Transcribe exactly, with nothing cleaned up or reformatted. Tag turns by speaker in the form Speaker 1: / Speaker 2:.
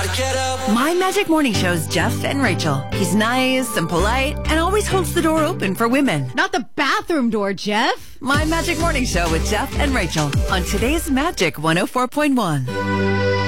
Speaker 1: get up.
Speaker 2: My Magic Morning Show's Jeff and Rachel. He's nice and polite and always holds the door open for women.
Speaker 3: Not the bathroom door, Jeff.
Speaker 2: My Magic Morning Show with Jeff and Rachel on today's Magic one oh four point one.